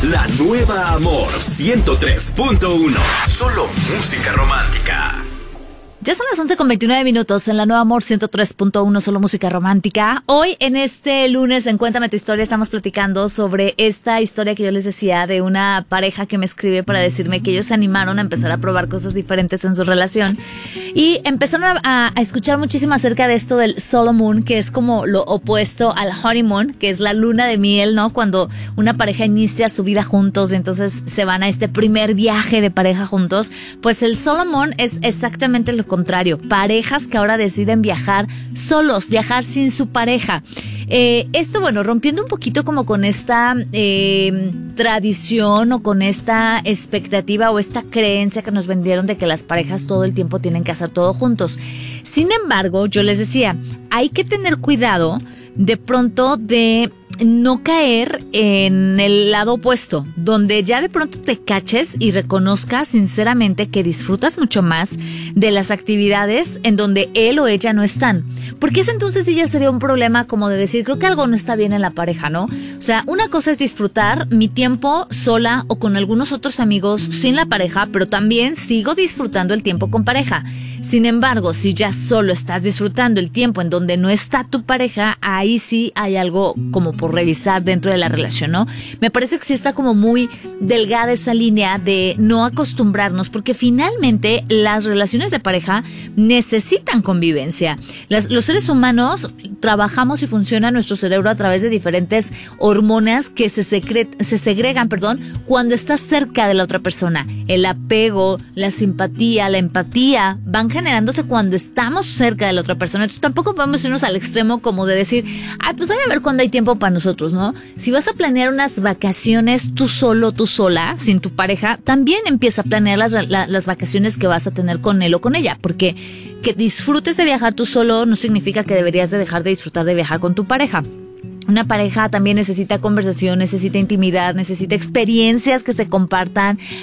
La nueva Amor 103.1. Solo música romántica. Ya son las 11:29 en la nueva Amor 103.1, solo música romántica. Hoy, en este lunes en Cuéntame tu Historia, estamos platicando sobre esta historia que yo les decía de una pareja que me escribe para decirme que ellos se animaron a empezar a probar cosas diferentes en su relación y empezaron a escuchar muchísimo acerca de esto del solo moon, que es como lo opuesto al honeymoon, que es la luna de miel, ¿no? Cuando una pareja inicia su vida juntos y entonces se van a este primer viaje de pareja juntos. Pues el solo moon es exactamente lo contrario, parejas que ahora deciden viajar solos, viajar sin su pareja. Esto, bueno, rompiendo un poquito como con esta tradición o con esta expectativa o esta creencia que nos vendieron de que las parejas todo el tiempo tienen que hacer todo juntos. Sin embargo, yo les decía, hay que tener cuidado de pronto de no caer en el lado opuesto, donde ya de pronto te caches y reconozcas sinceramente que disfrutas mucho más de las actividades en donde él o ella no están. Porque ese entonces sí ya sería un problema como de decir, creo que algo no está bien en la pareja, ¿no? O sea, una cosa es disfrutar mi tiempo sola o con algunos otros amigos sin la pareja, pero también sigo disfrutando el tiempo con pareja. Sin embargo, si ya solo estás disfrutando el tiempo en donde no está tu pareja, ahí sí hay algo como por revisar dentro de la relación, ¿no? Me parece que sí está como muy delgada esa línea de no acostumbrarnos, porque finalmente las relaciones de pareja necesitan convivencia. Los seres humanos trabajamos y funciona nuestro cerebro a través de diferentes hormonas que se segregan, cuando estás cerca de la otra persona. El apego, la simpatía, la empatía van generándose cuando estamos cerca de la otra persona. Entonces tampoco podemos irnos al extremo como de decir, ay, pues hay a ver cuándo hay tiempo para nosotros, ¿no? Si vas a planear unas vacaciones tú solo, tú sola, sin tu pareja, también empieza a planear las vacaciones que vas a tener con él o con ella, porque que disfrutes de viajar tú solo no significa que deberías de dejar de disfrutar de viajar con tu pareja. Una pareja también necesita conversación, necesita intimidad, necesita experiencias que se compartan,